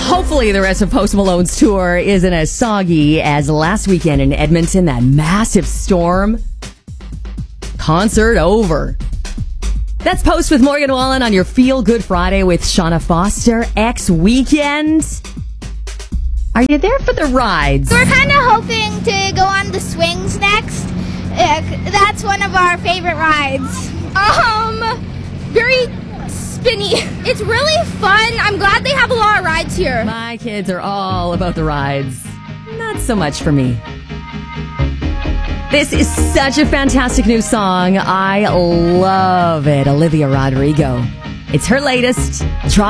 Hopefully the rest of Post Malone's tour isn't as soggy as last weekend in Edmonton, that massive storm. Concert over. That's Post with Morgan Wallen on your Feel Good Friday with Shauna Foster. X Weekend. Are you there for the rides? We're kind of hoping to go on the swings next. That's one of our favorite rides. Very spinny. It's really fun. I'm glad they have a lot of rides here. My kids are all about the rides. Not so much for me. This is such a fantastic new song. I love it. Olivia Rodrigo. It's her latest. Drop